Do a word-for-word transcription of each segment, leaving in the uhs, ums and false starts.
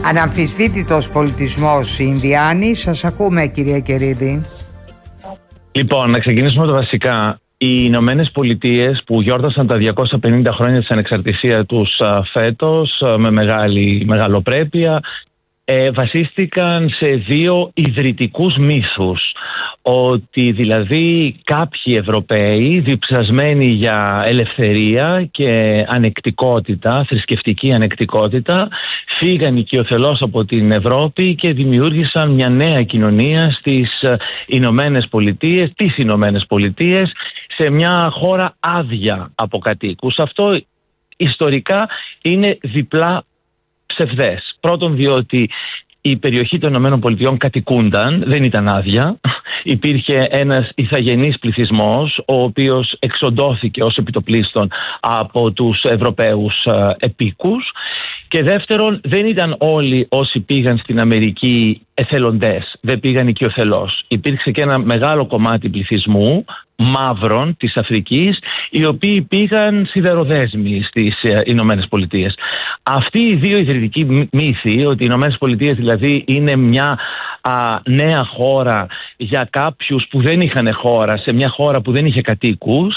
Αναμφισβήτητος πολιτισμός Ινδιάνοι. Σας ακούμε, κυρία Κερίδη. Λοιπόν, να ξεκινήσουμε με το βασικά. Οι Ηνωμένες Πολιτείες που γιόρτασαν τα διακόσια πενήντα χρόνια της ανεξαρτησίας τους φέτος με μεγάλη μεγαλοπρέπεια, ε, βασίστηκαν σε δύο ιδρυτικούς μύθους. Ότι δηλαδή κάποιοι Ευρωπαίοι διψασμένοι για ελευθερία και ανεκτικότητα, θρησκευτική ανεκτικότητα, φύγαν οικειοθελώς από την Ευρώπη και δημιούργησαν μια νέα κοινωνία στις Ηνωμένες Πολιτείες, τις Ηνωμένες Πολιτείες, σε μια χώρα άδεια από κατοίκους. Αυτό ιστορικά είναι διπλά ψευδές. Πρώτον, διότι η περιοχή των Ηνωμένων Πολιτειών κατοικούνταν, δεν ήταν άδεια. Υπήρχε ένας ηθαγενής πληθυσμός, ο οποίος εξοντώθηκε ως επιτοπλίστων από τους Ευρωπαίους επίκους. Και δεύτερον, δεν ήταν όλοι όσοι πήγαν στην Αμερική εθελοντές, δεν πήγαν οικειοθελώς. Υπήρξε και ένα μεγάλο κομμάτι πληθυσμού μαύρων της Αφρικής, οι οποίοι πήγαν σιδεροδέσμοι στις Ηνωμένες Πολιτείες. Αυτοί οι δύο ιδρυτικοί μύθοι, ότι οι Ηνωμένες Πολιτείες δηλαδή είναι μια α, νέα χώρα για κάποιους που δεν είχαν χώρα, σε μια χώρα που δεν είχε κατοίκους,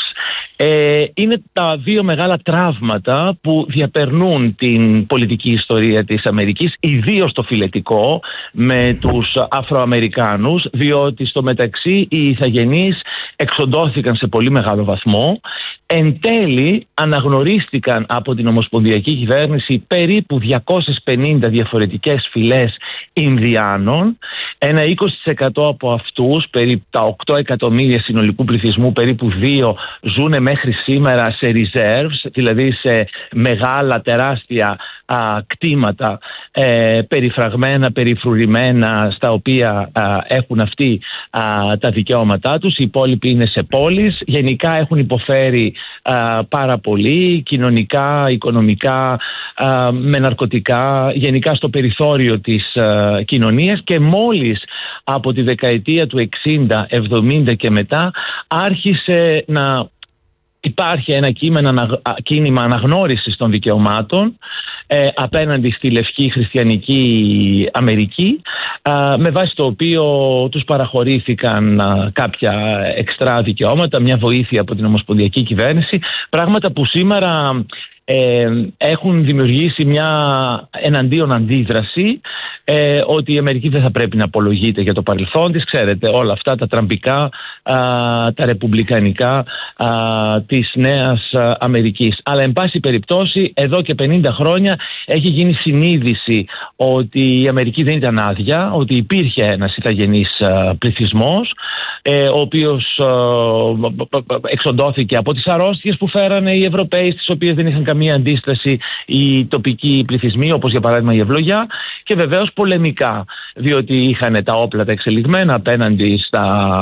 ε, είναι τα δύο μεγάλα τραύματα που διαπερνούν την πολιτική ιστορία της Αμερικής, ιδίως το φιλετικό με τους Αφροαμερικάνους, διότι στο μεταξύ οι ηθαγενείς εξοντώθηκαν σε πολύ μεγάλο βαθμό. Εν τέλει αναγνωρίστηκαν από την Ομοσπονδιακή Κυβέρνηση περίπου διακόσιες πενήντα διαφορετικές φυλές Ινδιάνων. Ένα είκοσι τοις εκατό από αυτούς, περίπου τα οκτώ εκατομμύρια συνολικού πληθυσμού, περίπου δύο ζουν μέχρι σήμερα σε reserves, δηλαδή σε μεγάλα τεράστια α, κτήματα ε, περιφραγμένα, περιφρουρημένα, στα οποία α, έχουν αυτοί α, τα δικαιώματά τους. Οι υπόλοιποι είναι σε πόλεις. Γενικά έχουν υποφέρει α, πάρα πολύ, κοινωνικά, οικονομικά, α, με ναρκωτικά, γενικά στο περιθώριο της α, κοινωνίας, και μόλις από τη δεκαετία του εξήντα εβδομήντα και μετά άρχισε να υπάρχει ένα κίνημα αναγνώρισης των δικαιωμάτων ε, απέναντι στη λευκή χριστιανική Αμερική, ε, με βάση το οποίο τους παραχωρήθηκαν ε, κάποια εξτρά δικαιώματα, μια βοήθεια από την Ομοσπονδιακή Κυβέρνηση, πράγματα που σήμερα Ε, έχουν δημιουργήσει μια εναντίον αντίδραση, ε, ότι η Αμερική δεν θα πρέπει να απολογείται για το παρελθόν της. Ξέρετε όλα αυτά τα τραμπικά, α, τα ρεπουμπλικανικά α, της Νέας Αμερικής. Αλλά εν πάση περιπτώσει εδώ και πενήντα χρόνια έχει γίνει συνείδηση ότι η Αμερική δεν ήταν άδεια, ότι υπήρχε ένας ηθαγενής πληθυσμός, ε, ο οποίος α, εξοντώθηκε από τις αρρώστιες που φέρανε οι Ευρωπαίοι, στις οποίες δεν είχαν καμία αντίσταση οι τοπικοί πληθυσμοί, όπως για παράδειγμα η ευλογιά, και βεβαίως πολεμικά, διότι είχαν τα όπλα τα εξελιγμένα απέναντι στα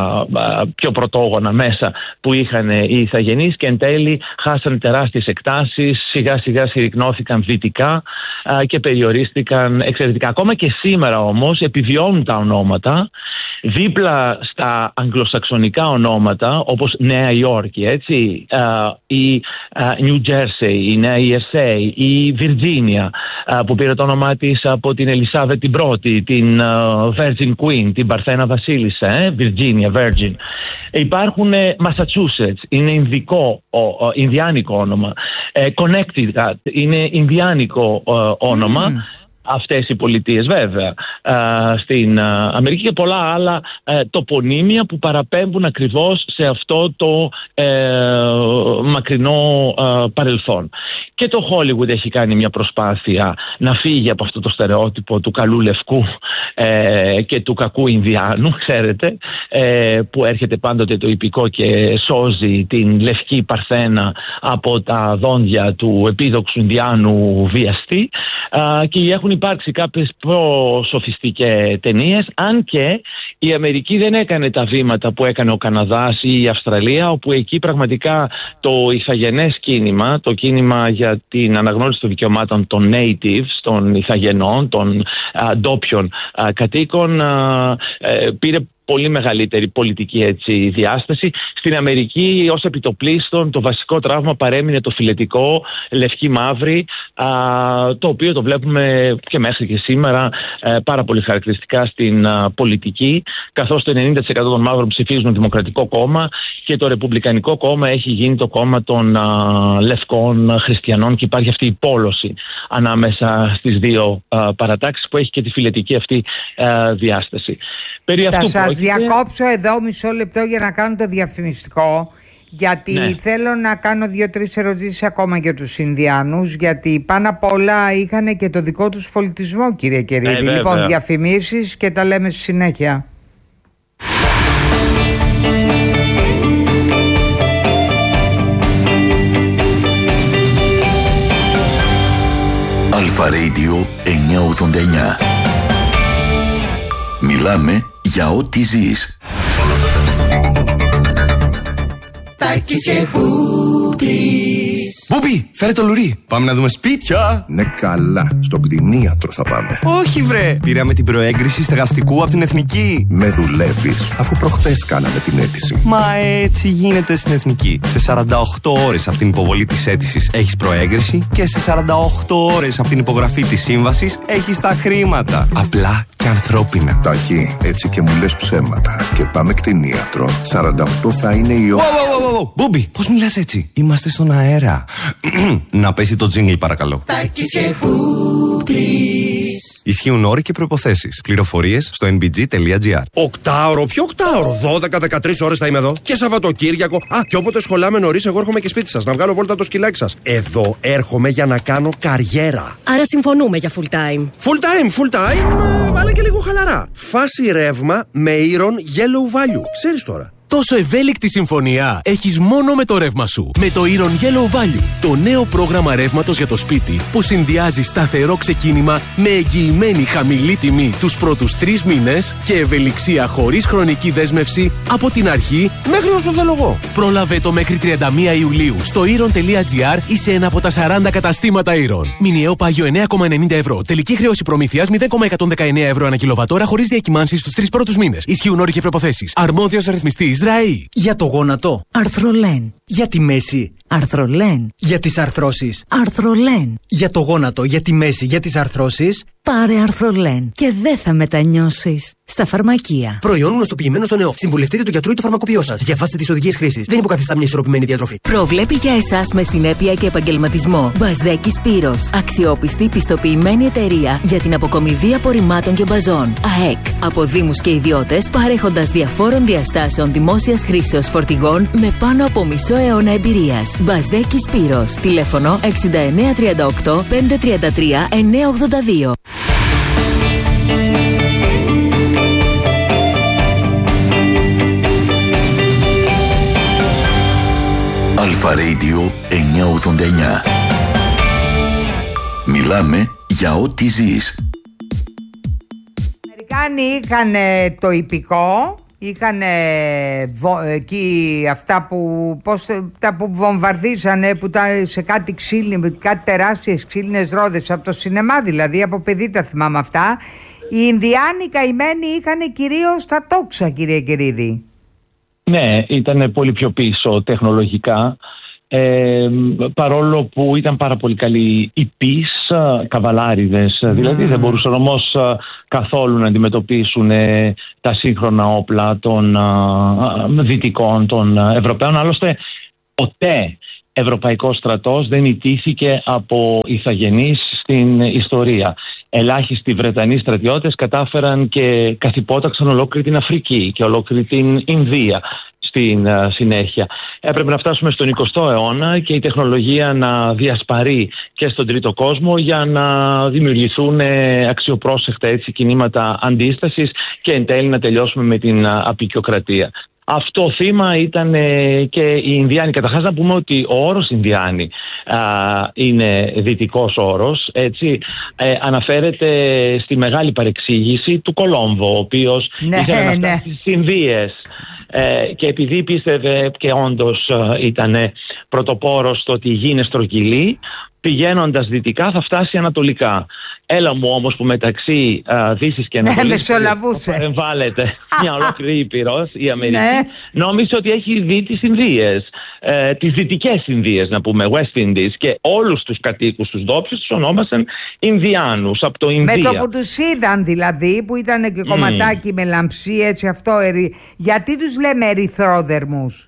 πιο πρωτόγωνα μέσα που είχαν οι ηθαγενείς, και εν τέλει χάσαν τεράστιες εκτάσεις, σιγά σιγά συρρικνώθηκαν δυτικά και περιορίστηκαν εξαιρετικά. Ακόμα και σήμερα όμως επιβιώνουν τα ονόματα δίπλα στα αγγλοσαξονικά ονόματα, όπως Νέα Υόρκη, έτσι, η New Jersey, η Νέα Ιερσέη, η Βιρτζίνια, που πήρε το όνομά της από την Ελισάβετ την πρώτη, την Virgin Queen, την Παρθένα Βασίλισσα, ε, Virginia, Virgin. Υπάρχουν Massachusetts, είναι ινδικό, ο, ινδιάνικο όνομα. Ε, Connecticut είναι ινδιάνικο ο, όνομα. Mm. Αυτές οι πολιτείες βέβαια α, στην α, Αμερική, και πολλά άλλα α, τοπονύμια που παραπέμπουν ακριβώς σε αυτό το ε, μακρινό α, παρελθόν. Και το Hollywood έχει κάνει μια προσπάθεια να φύγει από αυτό το στερεότυπο του καλού λευκού ε, και του κακού Ινδιάνου, ξέρετε, ε, που έρχεται πάντοτε το ιππικό και σώζει την λευκή Παρθένα από τα δόντια του επίδοξου Ινδιάνου βιαστή, α, και έχουν υπάρξει κάποιες προσοφιστικές ταινίες, αν και η Αμερική δεν έκανε τα βήματα που έκανε ο Καναδάς ή η Αυστραλία, όπου εκεί πραγματικά το ηθαγενές κίνημα, το κίνημα για την αναγνώριση των δικαιωμάτων των natives, των ηθαγενών, των α, ντόπιων α, κατοίκων, α, ε, πήρε πολύ μεγαλύτερη πολιτική έτσι, διάσταση. Στην Αμερική ως επιτοπλίστων το βασικό τραύμα παρέμεινε το φυλετικό, λευκή-μαύρη, το οποίο το βλέπουμε και μέχρι και σήμερα ε, πάρα πολύ χαρακτηριστικά στην α, πολιτική, καθώς το ενενήντα τοις εκατό των μαύρων ψηφίζουν Δημοκρατικό κόμμα και το Ρεπουμπλικανικό κόμμα έχει γίνει το κόμμα των α, λευκών χριστιανών και υπάρχει αυτή η πόλωση ανάμεσα στις δύο α, παρατάξεις που έχει και τη φυλετική αυτή α, διάσταση. Περί Θα αυτού σας πρόκειται... διακόψω εδώ μισό λεπτό για να κάνω το διαφημιστικό, γιατί ναι. θέλω να κάνω δύο-τρεις ερωτήσεις ακόμα για τους Ινδιάνους, γιατί πάνω απ' όλα είχαν και το δικό τους πολιτισμό, κύριε Κερίδη. Ε, λοιπόν, διαφημίσεις και τα λέμε στη συνέχεια. Αλφα Radio εννιακόσια ογδόντα εννιά. Μιλάμε για ό,τι ζεις. Τάκης και Μπούπης. Μπούπη, φέρε το λουρί. Πάμε να δούμε σπίτια. Ναι, καλά. Στον κτηνίατρο θα πάμε. Όχι, βρε. Πήραμε την προέγκριση στεγαστικού από την Εθνική. Με δουλεύεις, αφού προχτές κάναμε την αίτηση. Μα έτσι γίνεται στην Εθνική. Σε σαράντα οκτώ ώρες από την υποβολή της αίτησης έχεις προέγκριση και σε σαράντα οκτώ ώρες από την υπογραφή της σύμβασης έχεις τα χρήματα. Απλά και ανθρώπινα. Τάκη, έτσι και μου λες ψέματα. Και πάμε κτηνίατρο. σαράντα οκτώ θα είναι η ώρα. Μπούμπι, πώς μιλάς έτσι? Είμαστε στον αέρα. Να πέσει το τζίνγκλ, παρακαλώ. Τάκης και Μπούπης. Ισχύουν όροι και προϋποθέσεις. Πληροφορίες στο εν μπι τζι τελεία τζι άρ. Οκτάωρο, ποιο οκτάωρο? δώδεκα με δεκατρείς ώρες θα είμαι εδώ. Και Σαββατοκύριακο. Α, και όποτε σχολάμε νωρίς, εγώ έρχομαι και σπίτι σας. Να βγάλω βόλτα το σκυλάκι σας. Εδώ έρχομαι για να κάνω καριέρα. Άρα συμφωνούμε για full time. Full time, full time, ε, αλλά και λίγο χαλαρά. Φάση ρεύμα με ήρων yellow value. Ξέρεις τώρα. Τόσο ευέλικτη συμφωνία έχεις μόνο με το ρεύμα σου. Με το Iron Yellow Value, το νέο πρόγραμμα ρεύματος για το σπίτι που συνδυάζει σταθερό ξεκίνημα με εγγυημένη χαμηλή τιμή τους πρώτους τρεις μήνες και ευελιξία χωρίς χρονική δέσμευση από την αρχή μέχρι όσο θέλω εγώ. Πρόλαβε το μέχρι τριάντα μία Ιουλίου στο iron τελεία τζι άρ ή σε ένα από τα σαράντα καταστήματα Iron. Μηνιαίο πάγιο εννέα κόμμα ενενήντα ευρώ. Τελική χρέωση προμήθειας μηδέν κόμμα εκατόν δεκαεννέα ευρώ ανά κιλοβατόρα χωρίς διακυμάνσεις στους τρεις πρώτους μήνες. Ισχύουν όροι και προϋποθέσεις. Αρμόδιος ρυθμιστής ΡΑΗ. Για το γόνατο, Αρθρολέν. Για τη μέση, Αρθρολέν. Για τις αρθρώσεις, Αρθρολέν. Για το γόνατο, για τη μέση, για τις αρθρώσεις, πάρε Αρθρολέν και δεν θα μετανιώσεις. Στα φαρμακεία. Προϊόν γνωστοποιημένο στο ΝΕΟΦ. Συμβουλευτείτε το γιατρό ή το φαρμακοποιό σας. Διαβάστε τις οδηγίες χρήσης. Δεν υποκαθιστά μια ισορροπημένη διατροφή. Προβλέπει για εσάς με συνέπεια και επαγγελματισμό. Μπασδέκη Σπύρος. Αξιόπιστη πιστοποιημένη εταιρεία για την αποκομιδή απορριμμάτων και μπαζών. ΑΕΚ. Από δήμους και ιδιώτες, παρέχοντας διαφόρων διαστάσεων δημόσιας χρήσεως φορτηγών με πάνω από μισό αιώνα εμπειρίας. Μπασδέκη Σπύρος. Τηλέφωνο εξήντα εννέα τριάντα οκτώ πεντακόσια τριάντα τρία εννιακόσια ογδόντα δύο. Αλφα Radio εννιακόσια ογδόντα εννιά. Μιλάμε για ό,τι ζεις. Οι Αμερικάνοι είχαν το ιππικό, είχαν εκεί αυτά που, πώς, τα που βομβαρδίζανε, που τα, σε κάτι ξύλινες, κάτι τεράστιες ξύλινες ρόδες, από το σινεμά δηλαδή, από παιδί τα θυμάμαι αυτά. Οι Ινδιάνοι καημένοι είχαν κυρίως τα τόξα, κύριε Κερίδη. Ναι, ήταν πολύ πιο πίσω τεχνολογικά, ε, παρόλο που ήταν πάρα πολύ καλοί ιππείς, καβαλάριδες, mm. δηλαδή δεν μπορούσαν όμως καθόλου να αντιμετωπίσουν ε, τα σύγχρονα όπλα των ε, δυτικών, των Ευρωπαίων. Άλλωστε ποτέ ευρωπαϊκός στρατός δεν ιτήθηκε από ηθαγενείς στην ιστορία. Ελάχιστοι Βρετανοί στρατιώτες κατάφεραν και καθυπόταξαν ολόκληρη την Αφρική και ολόκληρη την Ινδία στην uh, συνέχεια. Έπρεπε να φτάσουμε στον εικοστό αιώνα και η τεχνολογία να διασπαρεί και στον τρίτο κόσμο για να δημιουργηθούν ε, αξιοπρόσεχτα έτσι, κινήματα αντίστασης και εν τέλει να τελειώσουμε με την uh, αποικιοκρατία. Αυτό θύμα ήταν ε, και οι Ινδιάνοι. Καταρχάς να πούμε ότι ο όρος Ινδιάνοι α, είναι δυτικός όρος, έτσι, ε, αναφέρεται στη μεγάλη παρεξήγηση του Κολόμβο, ο οποίος ναι, ήθελε να φτάσει ναι. στις Ινδίες ε, και επειδή πίστευε και όντως ε, ήταν πρωτοπόρος στο ότι η γη είναι στρογγυλή, πηγαίνοντας δυτικά θα φτάσει ανατολικά. Έλα μου όμως που μεταξύ α, Δύσης και Ανατολής εμβάλλεται μια ολόκληρη ήπειρος, η Αμερική, ναι. Νόμιζε ότι έχει δει τις Ινδίες, ε, τις Δυτικές Ινδίες να πούμε, West Indies, και όλους τους κατοίκους, τους ντόπιους, τους ονόμασαν Ινδιάνους από το Ινδία. Με το που τους είδαν δηλαδή, που ήταν και κομματάκι mm. με λαμψί, έτσι αυτό, ερυ... γιατί τους λέμε ερυθρόδερμους?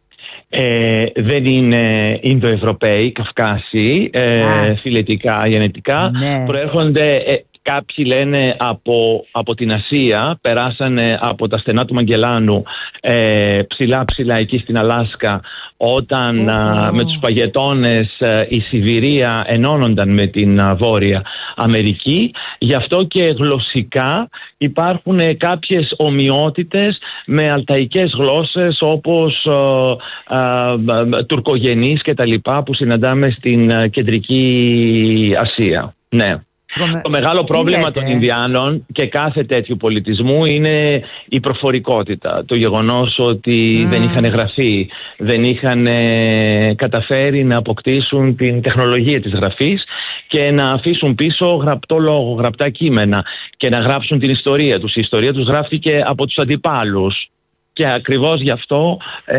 Ε, δεν είναι Ινδοευρωπαίοι, Καυκάσιοι, ε, φιλετικά, γενετικά. Ναι. Προέρχονται, ε, κάποιοι λένε από, από την Ασία, περάσανε από τα στενά του Μαγκελάνου ε, ψηλά ψηλά εκεί στην Αλάσκα, όταν oh. α, με τους παγετώνες α, η Σιβηρία ενώνονταν με την α, Βόρεια Αμερική. Γι' αυτό και γλωσσικά υπάρχουν ε, κάποιες ομοιότητες με αλταϊκές γλώσσες, όπως α, α, α, τουρκογενείς και τα λοιπά, που συναντάμε στην α, κεντρική Ασία. Ναι. Το μεγάλο πρόβλημα των Ινδιάνων και κάθε τέτοιου πολιτισμού είναι η προφορικότητα. Το γεγονός ότι mm. δεν είχαν γραφεί, δεν είχαν καταφέρει να αποκτήσουν την τεχνολογία της γραφής και να αφήσουν πίσω γραπτό λόγο, γραπτά κείμενα, και να γράψουν την ιστορία τους. Η ιστορία τους γράφτηκε από τους αντιπάλους. Και ακριβώς γι' αυτό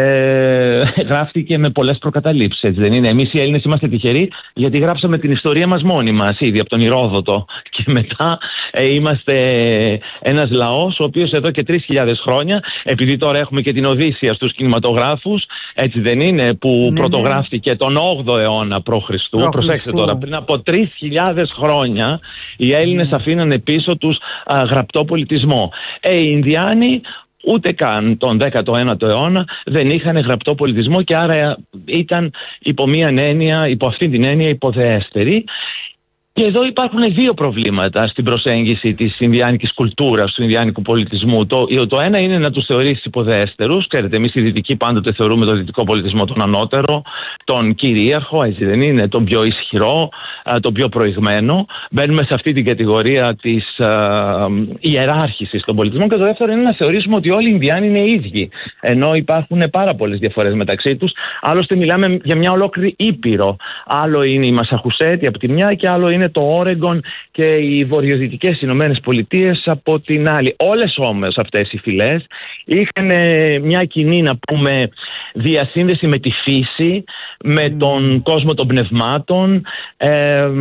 ε, γράφτηκε με πολλές προκαταλήψεις, έτσι δεν είναι? Εμείς οι Έλληνες είμαστε τυχεροί, γιατί γράψαμε την ιστορία μας μόνοι μας ήδη από τον Ηρόδοτο, και μετά ε, είμαστε ένας λαός ο οποίος εδώ και τρεις χιλιάδες χρόνια, επειδή τώρα έχουμε και την Οδύσσεια στους κινηματογράφους, έτσι δεν είναι, που ναι, πρωτογράφτηκε ναι. τον όγδοο αιώνα π.Χ. Προσέξτε τώρα, πριν από τρεις χιλιάδες χρόνια οι Έλληνες ναι. αφήνανε πίσω τους α, γραπτό πολιτισμό. Ε, οι Ινδιάνοι ούτε καν τον δέκατο ένατο αιώνα δεν είχαν γραπτό πολιτισμό, και άρα ήταν υπό μίαν έννοια, υπό αυτήν την έννοια υποδεέστεροι. Και εδώ υπάρχουν δύο προβλήματα στην προσέγγιση της Ινδιάνικης κουλτούρας, του Ινδιάνικου πολιτισμού. Το, το ένα είναι να τους θεωρήσεις υποδεέστερους. Ξέρετε, εμείς οι Δυτικοί πάντοτε θεωρούμε τον δυτικό πολιτισμό τον ανώτερο, τον κυρίαρχο, έτσι δεν είναι, τον πιο ισχυρό, τον πιο προηγμένο. Μπαίνουμε σε αυτή την κατηγορία της α, ιεράρχησης των πολιτισμών. Και το δεύτερο είναι να θεωρήσουμε ότι όλοι οι Ινδιάνοι είναι ίδιοι, ενώ υπάρχουν πάρα πολλές διαφορές μεταξύ τους. Άλλωστε, μιλάμε για μια ολόκληρη ήπειρο. Άλλο είναι η Μασαχουσέτη από τη μια, και άλλο είναι το Όρεγκον και οι βορειοδυτικές Ηνωμένες Πολιτείες από την άλλη. Όλες όμως αυτές οι φυλές είχαν μια κοινή, να πούμε, διασύνδεση με τη φύση, με mm. τον κόσμο των πνευμάτων, ε, ε,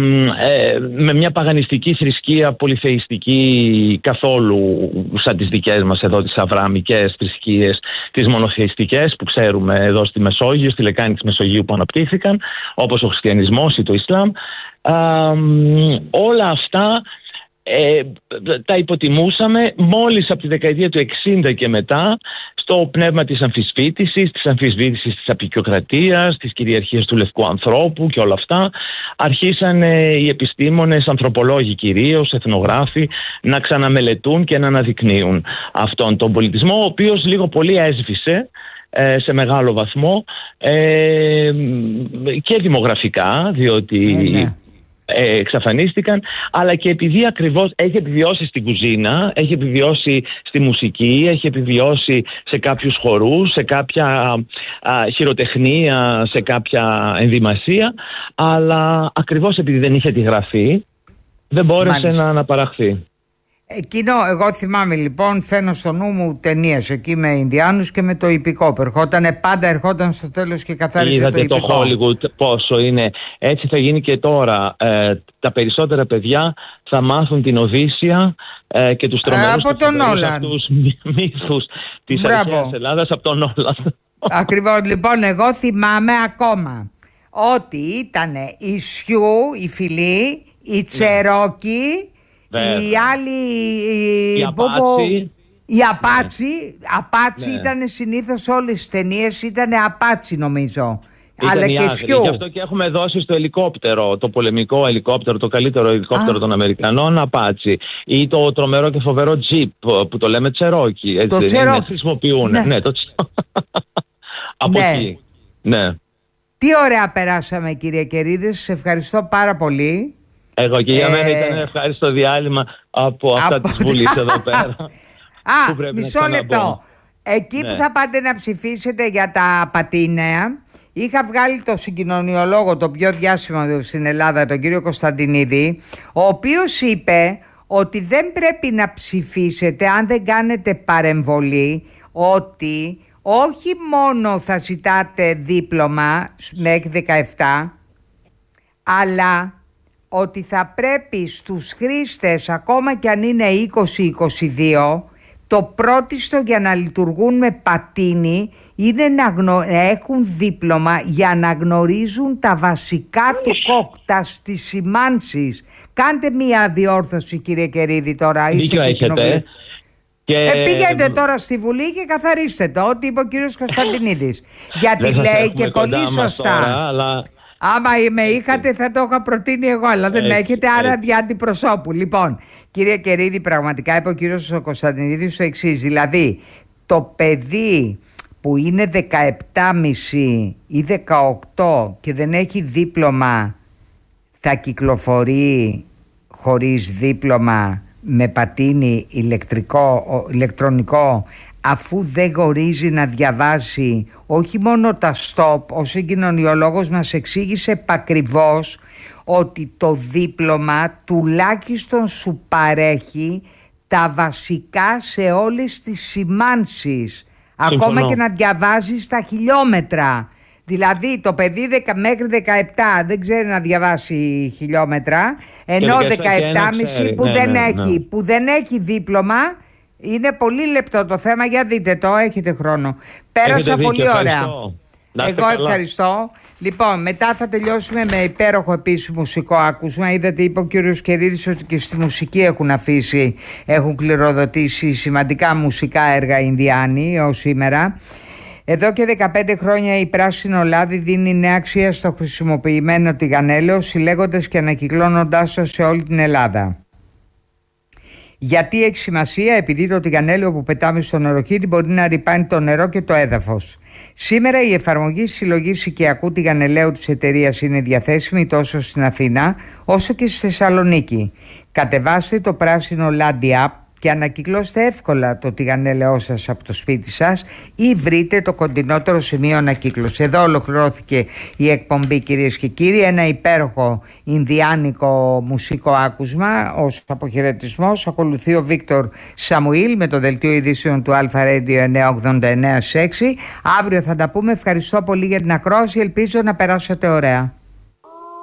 με μια παγανιστική θρησκεία πολυθεϊστική, καθόλου σαν τις δικές μας εδώ τις αβρααμικές θρησκείες, τις μονοθεϊστικές που ξέρουμε εδώ στη Μεσόγειο, στη λεκάνη της Μεσογείου που αναπτύχθηκαν, όπως ο χριστιανισμός ή το Ισλάμ. Uh, όλα αυτά ε, τα υποτιμούσαμε μόλις από τη δεκαετία του εξήντα και μετά, στο πνεύμα της αμφισβήτησης, της αμφισβήτησης της αποικιοκρατίας, της κυριαρχίας του λευκού ανθρώπου και όλα αυτά. Αρχίσαν ε, οι επιστήμονες, ανθρωπολόγοι κυρίως, εθνογράφοι, να ξαναμελετούν και να αναδεικνύουν αυτόν τον πολιτισμό, ο οποίος λίγο πολύ έσβησε σε μεγάλο βαθμό, ε, και δημογραφικά, διότι ναι, ναι. Ε, εξαφανίστηκαν, αλλά και επειδή ακριβώς έχει επιβιώσει στην κουζίνα, έχει επιβιώσει στη μουσική, έχει επιβιώσει σε κάποιους χορούς, σε κάποια α, χειροτεχνία, σε κάποια ενδυμασία, αλλά ακριβώς επειδή δεν είχε τη γραφή, δεν μπόρεσε Μάλιστα. να αναπαραχθεί. Εκείνο, εγώ θυμάμαι λοιπόν, φαίνω στο νου μου ταινίες εκεί με Ινδιάνους και με το ιππικό που ερχότανε, πάντα ερχόταν στο τέλος και καθάριζε Είδατε το ιππικό. Είδατε το Hollywood πόσο είναι. Έτσι θα γίνει και τώρα. Ε, τα περισσότερα παιδιά θα μάθουν την Οδύσσια ε, και τους τρομερούς από τον Νόλαν. Τους μύθους της αρχαίας Ελλάδας από τον Νόλαν. Ακριβώς. Λοιπόν, εγώ θυμάμαι ακόμα ότι ήταν η Σιού, η Φιλή, η Τσερόκη, οι άλλοι, η Απάτσι, η Απάτσι, ναι. Απάτσι ναι. ήταν συνήθως όλες τις ταινίες, ήταν Απάτσι νομίζω. Ήταν αλλά και Σιού. Γι' αυτό και έχουμε δώσει στο ελικόπτερο, το πολεμικό ελικόπτερο, το καλύτερο ελικόπτερο Α. των Αμερικανών, Απάτσι. Ή το τρομερό και φοβερό τζιπ που το λέμε Τσερόκι. Έτσι, το δεν Τσερόκι. είναι, χρησιμοποιούν. Ναι. Ναι, το... Από ναι. εκεί. Ναι. Τι ωραία περάσαμε, κύριε Κερίδης. Σε ευχαριστώ πάρα πολύ. Εγώ και για ε... μένα ήταν ευχάριστο διάλειμμα από αυτά από... της Βουλής εδώ πέρα. Α, μισό λεπτό. Εκεί ναι. που θα πάτε να ψηφίσετε για τα πατίνεα, είχα βγάλει το συγκοινωνιολόγο, το πιο διάσημο στην Ελλάδα, τον κύριο Κωνσταντινίδη, ο οποίος είπε ότι δεν πρέπει να ψηφίσετε αν δεν κάνετε παρεμβολή, ότι όχι μόνο θα ζητάτε δίπλωμα μέχρι δεκαεπτά, αλλά ότι θα πρέπει στους χρήστες, ακόμα κι αν είναι είκοσι είκοσι δύο, το πρώτιστο για να λειτουργούν με πατίνι είναι να, γνω... να έχουν δίπλωμα για να γνωρίζουν τα βασικά του κοκ, τα στις σημάνσεις. Κάντε μία διόρθωση, κύριε Κερίδη, τώρα. Δίκιο έχετε. Και... Ε, πήγαινε τώρα στη Βουλή και καθαρίστε το, ό,τι είπε ο κύριος Κωνσταντινίδης. Γιατί λέει και πολύ σωστά. Τώρα, αλλά... Άμα με είχατε θα το είχα προτείνει εγώ, αλλά δεν με έχετε, άρα δια αντιπροσώπου. Λοιπόν, κύριε Κερίδη, πραγματικά είπε ο κύριος Κωνσταντινίδης το εξής. Δηλαδή, το παιδί που είναι δεκαεπτά και μισό ή δεκαοκτώ και δεν έχει δίπλωμα, θα κυκλοφορεί χωρίς δίπλωμα με πατίνι ηλεκτρικό, ηλεκτρονικό, αφού δεν γνωρίζει να διαβάσει όχι μόνο τα stop. Ο συγκοινωνιολόγος μας εξήγησε επακριβώς ότι το δίπλωμα τουλάχιστον σου παρέχει τα βασικά σε όλες τις σημάνσεις. Συμφωνώ. Ακόμα και να διαβάζεις τα χιλιόμετρα. Δηλαδή το παιδί δεκα, μέχρι δεκαεπτά δεν ξέρει να διαβάσει χιλιόμετρα, ενώ δεκαεπτά και μισό που, ναι, δεν ναι, έχει, ναι. που δεν έχει δίπλωμα. Είναι πολύ λεπτό το θέμα, για δείτε το, έχετε χρόνο. Πέρασα πολύ δίκιο, ωραία. Ευχαριστώ. Εγώ ευχαριστώ. Λοιπόν, μετά θα τελειώσουμε με υπέροχο επίσης μουσικό άκουσμα. Είδατε, είπε ο κύριος Κερίδης ότι και στη μουσική έχουν αφήσει, έχουν κληροδοτήσει σημαντικά μουσικά έργα Ινδιάνοι ως σήμερα. Εδώ και δεκαπέντε χρόνια η Πράσινο Λάδι δίνει νέα αξία στο χρησιμοποιημένο τηγανέλαιο, συλλέγοντας και ανακυκλώνοντάς το σε όλη την Ελλάδα. Γιατί έχει σημασία? Επειδή το τηγανέλαιο που πετάμε στο νεροχύτη μπορεί να ρυπάνει το νερό και το έδαφος. Σήμερα η εφαρμογή συλλογής οικιακού τηγανελαίου της εταιρείας είναι διαθέσιμη τόσο στην Αθήνα όσο και στη Θεσσαλονίκη. Κατεβάστε το Πράσινο Λάδι App και ανακυκλώστε εύκολα το τηγανέλαιό σας από το σπίτι σας ή βρείτε το κοντινότερο σημείο ανακύκλωση. Εδώ ολοκληρώθηκε η εκπομπή, κυρίες και κύριοι. Ένα υπέροχο ινδιάνικο μουσικό άκουσμα ως αποχαιρετισμός. Ακολουθεί ο Βίκτορ Σαμουήλ με το δελτίο ειδήσεων του Αλφα Radio εννιακόσια ογδόντα εννέα έξι. Αύριο θα τα πούμε. Ευχαριστώ πολύ για την ακρόαση. Ελπίζω να περάσετε ωραία.